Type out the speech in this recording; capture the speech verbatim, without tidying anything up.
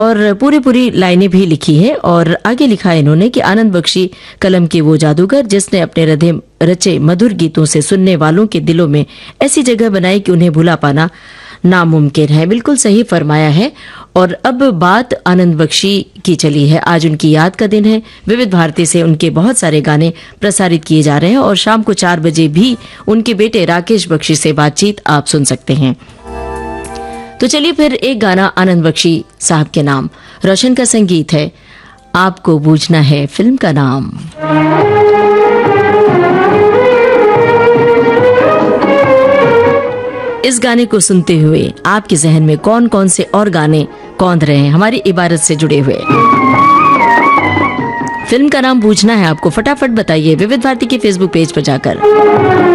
और पूरी पूरी लाइनें भी लिखी है और आगे लिखा है इन्होंने कि आनंद बख्शी कलम के वो जादूगर जिसने अपने रधे रचे मधुर गीतों से सुनने वालों के दिलों में ऐसी जगह बनाई कि उन्हें भुला पाना नामुमकिन है। बिल्कुल सही फरमाया है। और अब बात आनंद बख्शी की चली है। आज उनकी याद का दिन है। विविध भारती से उनके बहुत सारे गाने प्रसारित किए जा रहे हैं और शाम को चार बजे भी उनके बेटे राकेश बख्शी से बातचीत आप सुन सकते हैं। तो चलिए फिर एक गाना आनंद बख्शी साहब के नाम, रोशन का संगीत है, आपको बूझना है फिल्म का नाम। इस गाने को सुनते हुए आपके जहन में कौन कौन से और गाने कौंध रहे हैं हमारी इबारत से जुड़े हुए? फिल्म का नाम पूछना है आपको, फटाफट बताइए विविध भारती के फेसबुक पेज पर जाकर।